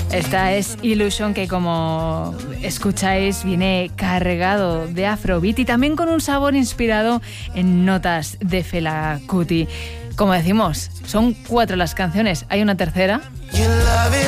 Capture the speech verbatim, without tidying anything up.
Esta es Illusion, que como escucháis viene cargado de afrobeat y también con un sabor inspirado en notas de Fela Kuti. Como decimos, son cuatro las canciones, hay una tercera.